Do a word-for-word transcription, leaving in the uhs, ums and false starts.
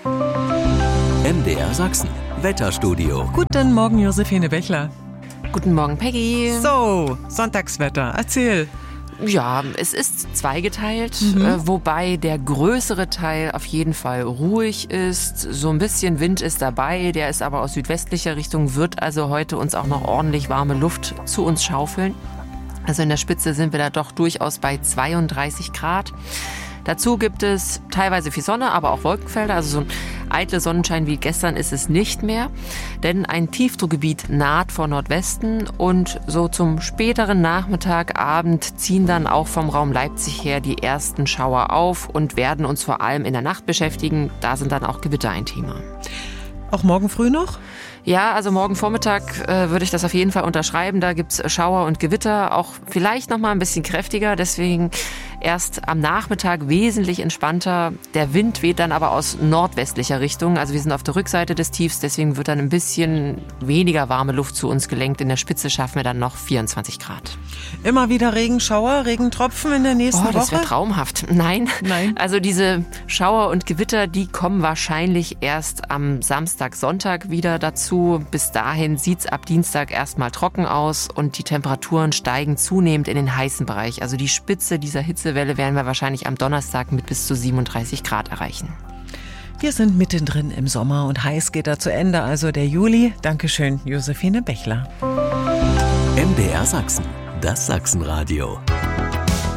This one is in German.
M D R Sachsen, Wetterstudio. Guten Morgen, Josephine Bechler. Guten Morgen, Peggy. So, Sonntagswetter, erzähl. Ja, es ist zweigeteilt, Mhm. äh, wobei der größere Teil auf jeden Fall ruhig ist. So ein bisschen Wind ist dabei, der ist aber aus südwestlicher Richtung, wird also heute uns auch noch ordentlich warme Luft zu uns schaufeln. Also in der Spitze sind wir da doch durchaus bei zweiunddreißig Grad. Dazu gibt es teilweise viel Sonne, aber auch Wolkenfelder. Also so ein eitler Sonnenschein wie gestern ist es nicht mehr. Denn ein Tiefdruckgebiet naht vor Nordwesten und so zum späteren Nachmittag, Abend ziehen dann auch vom Raum Leipzig her die ersten Schauer auf und werden uns vor allem in der Nacht beschäftigen. Da sind dann auch Gewitter ein Thema. Auch morgen früh noch? Ja, also morgen Vormittag äh, würde ich das auf jeden Fall unterschreiben. Da gibt's Schauer und Gewitter, auch vielleicht noch mal ein bisschen kräftiger. Deswegen erst am Nachmittag wesentlich entspannter. Der Wind weht dann aber aus nordwestlicher Richtung. Also wir sind auf der Rückseite des Tiefs. Deswegen wird dann ein bisschen weniger warme Luft zu uns gelenkt. In der Spitze schaffen wir dann noch vierundzwanzig Grad. Immer wieder Regenschauer, Regentropfen in der nächsten Oh, das wäre Woche? traumhaft. Nein. Nein. Also diese Schauer und Gewitter, die kommen wahrscheinlich erst am Samstag, Sonntag wieder dazu. Bis dahin sieht's ab Dienstag erstmal trocken aus und die Temperaturen steigen zunehmend in den heißen Bereich. Also die Spitze dieser Hitzewelle werden wir wahrscheinlich am Donnerstag mit bis zu siebenunddreißig Grad erreichen. Wir sind mittendrin im Sommer und heiß geht er zu Ende, also der Juli. Dankeschön, Josephine Bechler. M D R Sachsen, das Sachsenradio.